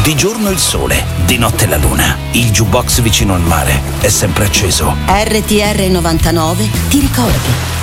Di giorno il sole, di notte la luna. Il jukebox vicino al mare è sempre acceso. RTR 99 ti ricordi.